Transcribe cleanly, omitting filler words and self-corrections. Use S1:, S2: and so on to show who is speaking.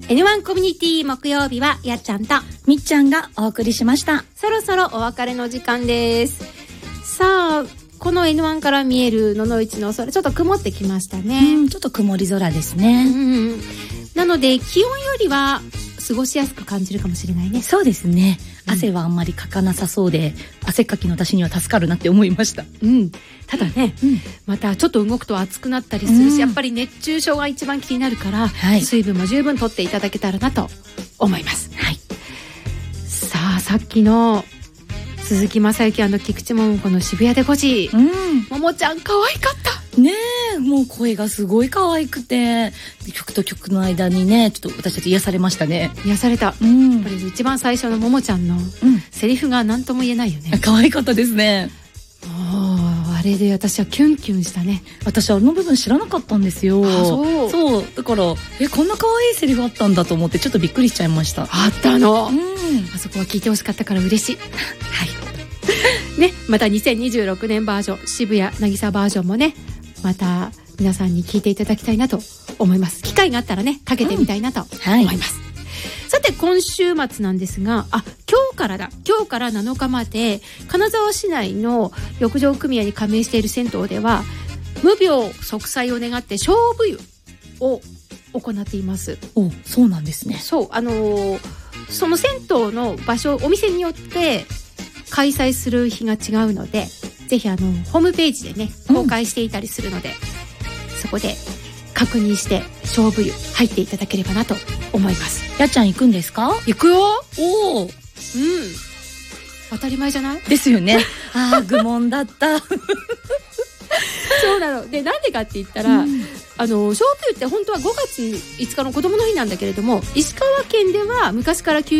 S1: N1 コミュニティ木曜日はやっちゃんと
S2: みっちゃんがお送りしました。
S1: そろそろお別れの時間です。さあ、この N1 から見える野々市の空、ちょっと曇ってきましたね。
S2: ちょっと曇り空ですね。
S1: なので気温よりは過ごしやすく感じるかもしれないね。
S2: そうですね。汗はあんまりかかなさそうで、汗っかきの私には助かるなって思いました。
S1: ただね、またちょっと動くと暑くなったりするし、やっぱり熱中症が一番気になるから、水分も十分とっていただけたらなと思います。さあ、さっきの鈴木雅之菊池桃子の渋谷で5時、ももちゃん可愛かった
S2: ねえ、もう声がすごい可愛くて、曲と曲の間にね、ちょっと私たち癒されましたね。
S1: 癒された。やっぱり一番最初のももちゃんのセリフが何とも言えないよね。
S2: 可愛かったですね。
S1: あれで私はキュンキュンしたね。
S2: 私はあの部分知らなかったんですよ。そうだから、こんな可愛いセリフあったんだと思ってちょっとびっくりしちゃいました。
S1: あったの。あそこは聞いてほしかったから嬉しい。ね、また2026年バージョン、渋谷渚バージョンもね、また皆さんに聞いていただきたいなと思います。機会があったらね、かけてみたいなと思います。さて、今週末なんですが、今日から7日まで金沢市内の浴場組合に加盟している銭湯では無病息災を願って勝負湯を行っています。
S2: そうなんですね。
S1: そう、その銭湯の場所、お店によって開催する日が違うので、ぜひホームページでね公開していたりするので、そこで確認して勝負湯入っていただければなと思います。
S2: やっちゃん行くんですか？
S1: 行くよ。当たり前じゃない
S2: ですよね。愚問だった。
S1: そうなので、なんでかって言ったら、勝負湯って本当は5月5日の子供の日なんだけれども、石川県では昔から